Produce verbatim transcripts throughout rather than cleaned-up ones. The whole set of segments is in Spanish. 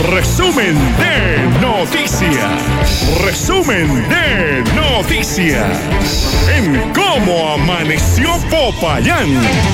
Resumen de noticias. Resumen de noticias. En cómo amaneció Popayán.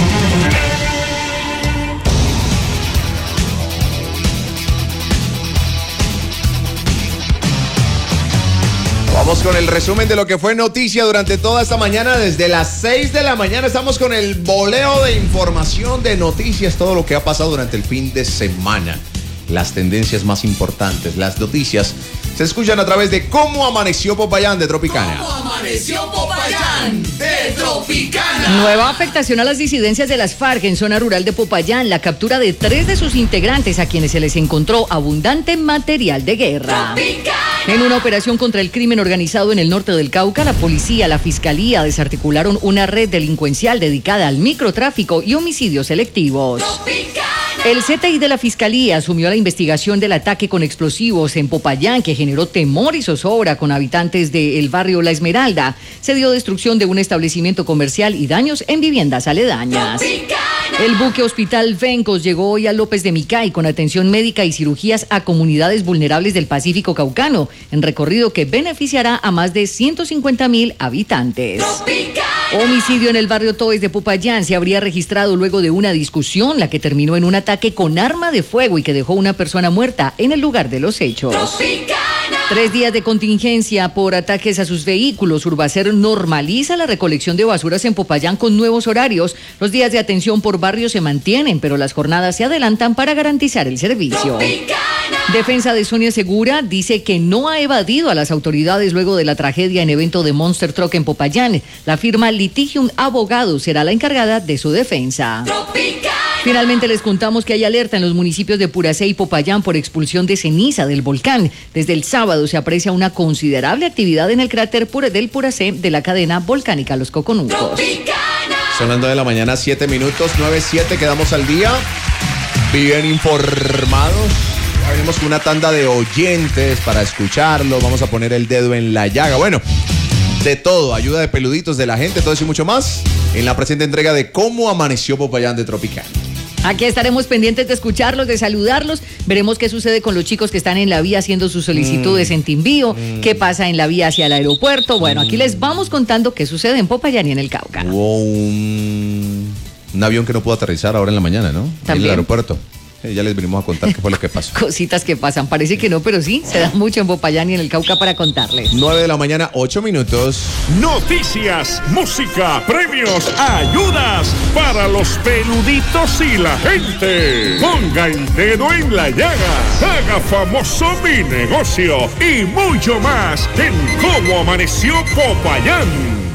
Vamos con el resumen de lo que fue noticia durante toda esta mañana. Desde las seis de la mañana estamos con el boleo de información, de noticias, todo lo que ha pasado durante el fin de semana. Las tendencias más importantes, las noticias, se escuchan a través de Cómo Amaneció Popayán de Tropicana. ¿Cómo amaneció Popayán de Tropicana? Nueva afectación a las disidencias de las FARC en zona rural de Popayán. La captura de tres de sus integrantes a quienes se les encontró abundante material de guerra. Tropicana. En una operación contra el crimen organizado en el norte del Cauca, la policía, la fiscalía desarticularon una red delincuencial dedicada al microtráfico y homicidios selectivos. Tropicana. El C T I de la Fiscalía asumió la investigación del ataque con explosivos en Popayán que generó temor y zozobra con habitantes del barrio La Esmeralda. Se dio destrucción de un establecimiento comercial y daños en viviendas aledañas. Tropicana. El buque Hospital Fencos llegó hoy a López de Micay con atención médica y cirugías a comunidades vulnerables del Pacífico Caucano, en recorrido que beneficiará a más de ciento cincuenta mil habitantes. Tropicana. Homicidio en el barrio Toes de Popayán se habría registrado luego de una discusión, la que terminó en un ataque con arma de fuego y que dejó una persona muerta en el lugar de los hechos. Tropicana. Tres días de contingencia por ataques a sus vehículos. Urbacer normaliza la recolección de basuras en Popayán con nuevos horarios. Los días de atención por barrio se mantienen, pero las jornadas se adelantan para garantizar el servicio. Tropicana. Defensa de Sonia Segura dice que no ha evadido a las autoridades luego de la tragedia en evento de Monster Truck en Popayán. La firma Litigium Abogados será la encargada de su defensa. Tropicana. Finalmente les contamos que hay alerta en los municipios de Puracé y Popayán por expulsión de ceniza del volcán. Desde el sábado se aprecia una considerable actividad en el cráter del Puracé de la cadena volcánica Los Coconucos. Tropicana. Son las nueve de la mañana, siete minutos, nueve siete, quedamos al día. Bien informados. Ya venimos con una tanda de oyentes para escucharlo. Vamos a poner el dedo en la llaga. Bueno, de todo, ayuda de peluditos de la gente, todo eso y mucho más en la presente entrega de Cómo Amaneció Popayán de Tropicana. Aquí estaremos pendientes de escucharlos, de saludarlos. Veremos qué sucede con los chicos que están en la vía haciendo sus solicitudes mm. en Timbío, mm. qué pasa en la vía hacia el aeropuerto. Bueno, aquí les vamos contando qué sucede en Popayán y en el Cauca. Hubo un, un avión que no pudo aterrizar ahora en la mañana, ¿no? También. En el aeropuerto. Eh, ya les venimos a contar qué fue lo que pasó. Cositas que pasan, parece que no, pero sí, se da mucho en Popayán y en el Cauca para contarles. nueve de la mañana, ocho minutos. Noticias, música, premios, ayudas para los peluditos y la gente. Ponga el dedo en la llaga, haga famoso mi negocio y mucho más en Cómo Amaneció Popayán.